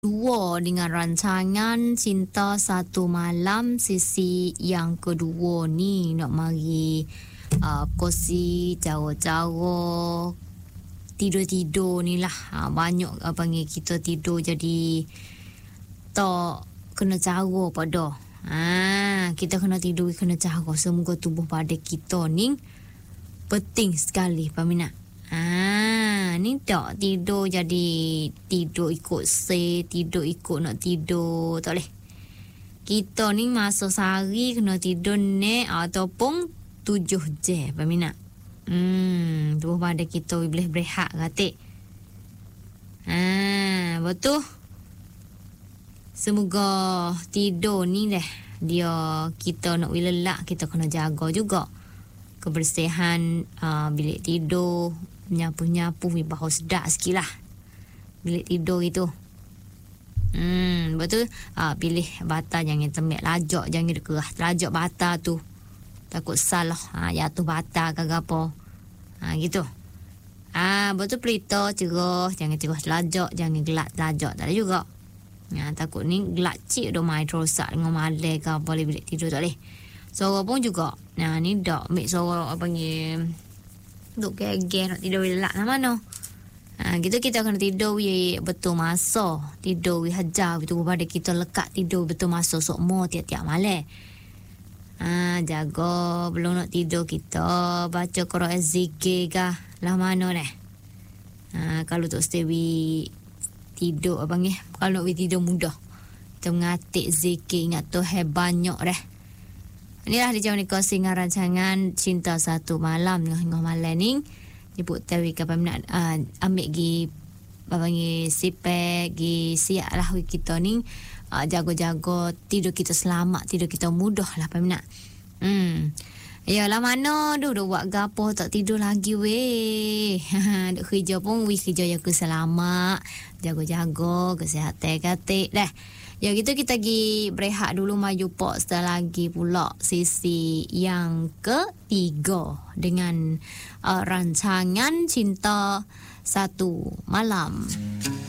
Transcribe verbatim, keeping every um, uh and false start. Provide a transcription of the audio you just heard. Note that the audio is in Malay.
Dua dengan rancangan Cinta Satu Malam sisi yang kedua ni nak mari uh, kosi cara-cara tidur-tidur ni lah. Ha, banyak uh, panggil kita tidur jadi tak kena cara pada. Ha, kita kena tidur kena cara. Semoga tubuh pada kita ni penting sekali peminat. Ah, ni tak tidur jadi tidur ikut se, tidur ikut nak tidur, tak boleh. Kita ni masa sehari kena tidur ni ataupun tujuh jam, peminat. Hmm, tubuh pada kita boleh berehat katik. Ah, betul. Semoga tidur ni dah dia kita nak lelak, kita kena jaga juga kebersihan uh, bilik tidur, nyapu-nyapu bau sedap sikit lah bilik tidur itu. Hmm, betul. Ah, pilih bata jangan temik lajak, jangan kerah lajak bata tu. Takut salah. Ah, jatuh bata ke apa. Ah, gitu. Ah, betul pelita cerah, jangan cerah lajak, jangan gelak lajak tak ada juga. Ah, takut ni gelak cik dah main rosak dengan malai ke apa boleh bilik tidur tak boleh. Suara pun juga. Nah, ni dak ambil suara apa panggil duk gegeh nak tidur lelak lah mana. Ha, gitu kita kena tidur we betul masa. Tidur we hajar betul pada kita lekat tidur betul masa sok mo tiap-tiap malam. Ha, jaga belum nak tidur kita baca Quran zikir kah lah mana dah. Ha, kalau tak stay we tidur apa panggil kalau nak we tidur mudah. Kita mengatik zikir ingat tu hai banyak dah. Inilah di jam ni kau singa rancangan Cinta Satu Malam dengan malam ni. Jemput tawi ke peminat uh, ambil gi babangi sipek gi siap lah kita ni uh, jago-jago tidur kita selamat, tidur kita mudah lah peminat. Hmm. Yalah mana dah dah buat gapo tak tidur lagi weh. Duk kerja pun weh kerja yang selamat, jago-jago kesihatan katik dah. Ya gitu kita pergi berehat dulu maju pok setelah lagi pula sisi yang ketiga dengan uh, rancangan Cinta Satu Malam.